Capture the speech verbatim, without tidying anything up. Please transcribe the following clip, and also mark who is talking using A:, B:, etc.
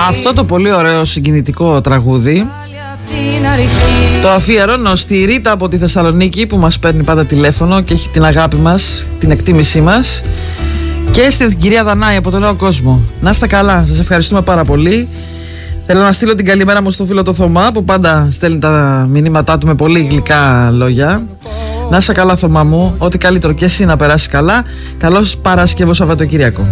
A: Αυτό το πολύ ωραίο συγκινητικό τραγούδι το αφιερώνω στη Ρίτα από τη Θεσσαλονίκη, που μας παίρνει πάντα τηλέφωνο και έχει την αγάπη μας, την εκτίμησή μας, και στην κυρία Δανάη από τον Νέο Κόσμο. Να είστε καλά, σας ευχαριστούμε πάρα πολύ. Θέλω να στείλω την καλημέρα μου στο φίλο το Θωμά, που πάντα στέλνει τα μηνύματά του με πολύ γλυκά λόγια. Να είσαι καλά, Θωμά μου, ό,τι καλύτερο και εσύ να περάσει καλά. Καλώς Παρασκευό Σαββατοκύριακο.